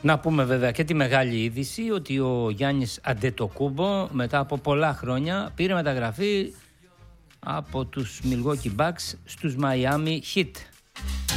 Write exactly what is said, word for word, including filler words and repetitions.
Να πούμε βέβαια και τη μεγάλη είδηση ότι ο Γιάννης Αντετοκούμπο μετά από πολλά χρόνια πήρε μεταγραφή από τους Milwaukee Bucks στους Miami Heat.